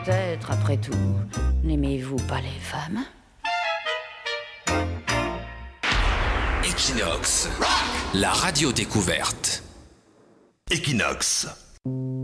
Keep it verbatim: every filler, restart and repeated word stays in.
Peut-être, après tout, n'aimez-vous pas les femmes? Equinox, la radio découverte. Equinox.